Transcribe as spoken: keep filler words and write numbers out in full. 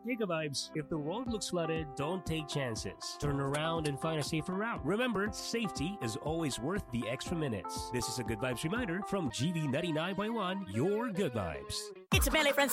Hey, Good Vibes, if the road looks flooded, don't take chances. Turn around and find a safer route. Remember, safety is always worth the extra minutes. This is a Good Vibes reminder from G V ninety-nine point one, your Good Vibes. It's a Melee Friends